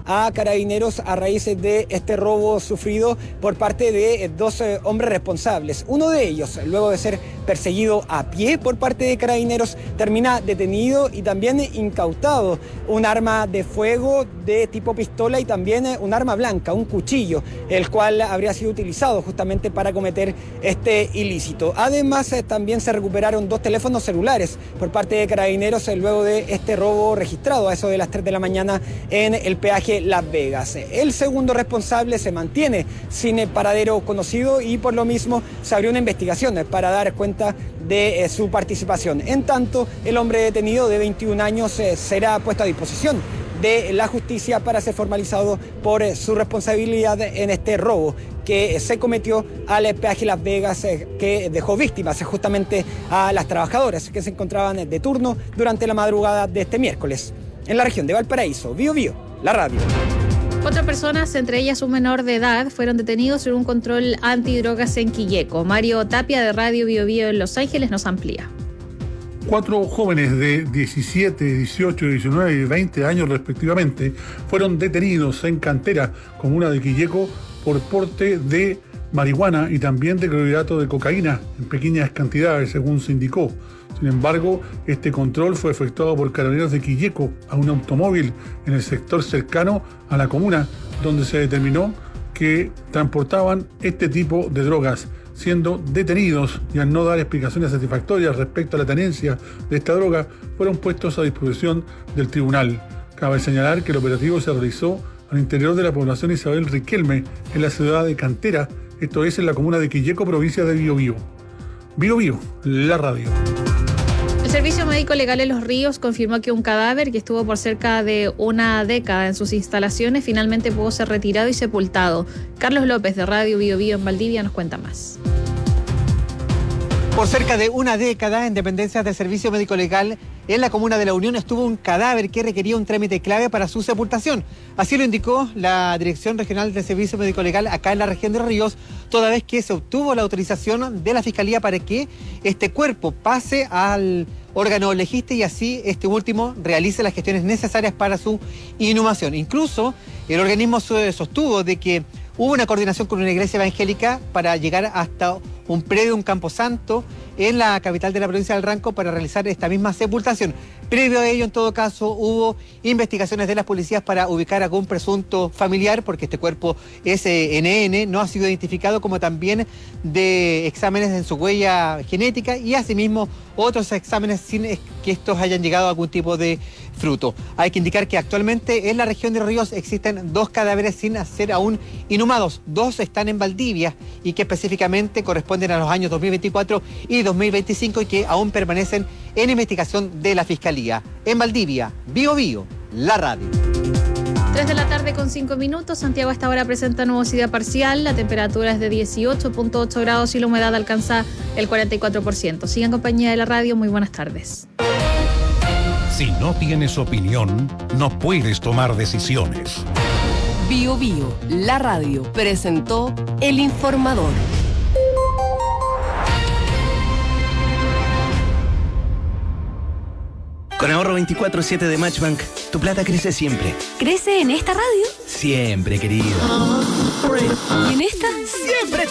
a Carabineros a raíz de este robo sufrido por parte de dos hombres responsables. Uno de ellos, luego de ser perseguido a pie por parte de Carabineros, termina detenido y también incautado un arma de fuego de tipo pistola y también un arma blanca, un cuchillo, el cual habría sido utilizado justamente para cometer este ilícito. Además, también se recuperaron dos teléfonos celulares por parte de Carabineros luego de este robo registrado a eso de las 3 de la mañana en el peaje Las Vegas. El segundo responsable se mantiene sin paradero conocido y por lo mismo se abrió una investigación para dar cuenta de su participación. En tanto, el hombre detenido de 21 años será puesto a disposición de la justicia para ser formalizado por su responsabilidad en este robo que se cometió al peaje Las Vegas, que dejó víctimas justamente a las trabajadoras que se encontraban de turno durante la madrugada de este miércoles. En la región de Valparaíso, Bío Bío, la radio. 4 personas, entre ellas un menor de edad, fueron detenidos en un control antidrogas en Quilleco. Mario Tapia, de Radio Bío Bío en Los Ángeles, nos amplía. 4 jóvenes de 17, 18, 19 y 20 años respectivamente fueron detenidos en Cantera, comuna de Quilleco, por porte de marihuana y también de clorhidrato de cocaína en pequeñas cantidades, según se indicó. Sin embargo, este control fue efectuado por Carabineros de Quilleco a un automóvil en el sector cercano a la comuna, donde se determinó que transportaban este tipo de drogas, siendo detenidos y al no dar explicaciones satisfactorias respecto a la tenencia de esta droga, fueron puestos a disposición del tribunal. Cabe señalar que el operativo se realizó al interior de la población Isabel Riquelme, en la ciudad de Cantera, esto es en la comuna de Quilleco, provincia de Bío Bío. Bío Bío, la radio. El Servicio Médico Legal en Los Ríos confirmó que un cadáver que estuvo por cerca de una década en sus instalaciones finalmente pudo ser retirado y sepultado. Carlos López, de Radio Bío Bío en Valdivia, nos cuenta más. Por cerca de una década, en dependencias del Servicio Médico Legal en la comuna de La Unión estuvo un cadáver que requería un trámite clave para su sepultación. Así lo indicó la Dirección Regional del Servicio Médico Legal acá en la región de Los Ríos, toda vez que se obtuvo la autorización de la Fiscalía para que este cuerpo pase al órgano legista y así este último realice las gestiones necesarias para su inhumación. Incluso el organismo sostuvo de que hubo una coordinación con una iglesia evangélica para llegar hasta un predio, un camposanto, en la capital de la provincia del Ranco para realizar esta misma sepultación. Previo a ello, en todo caso, hubo investigaciones de las policías para ubicar a algún presunto familiar, porque este cuerpo es NN, no ha sido identificado, como también de exámenes en su huella genética y asimismo otros exámenes sin que estos hayan llegado a algún tipo de fruto. Hay que indicar que actualmente en la región de Ríos existen 2 cadáveres sin ser aún inhumados. 2 están en Valdivia y que específicamente corresponden a los años 2024 y 2025 y que aún permanecen en investigación de la Fiscalía. En Valdivia, Bío Bío, la radio. 3 de la tarde con 5 minutos. Santiago a esta hora presenta nubosidad parcial. La temperatura es de 18.8 grados y la humedad alcanza el 44%. Siga en compañía de la radio. Muy buenas tardes. Si no tienes opinión, no puedes tomar decisiones. Bío Bío, la radio, presentó El Informador. Con ahorro 24/7 de Matchbank, tu plata crece siempre. ¿Crece en esta radio? Siempre, querido. ¿Y en esta? ¡Siempre!